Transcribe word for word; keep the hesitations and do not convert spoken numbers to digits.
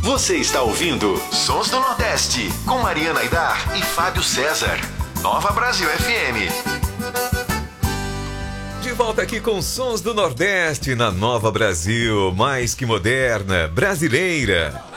Você está ouvindo Sons do Nordeste, com Mariana Aidar e Fábio César. Nova Brasil F M. De volta aqui com Sons do Nordeste na Nova Brasil, mais que moderna, brasileira.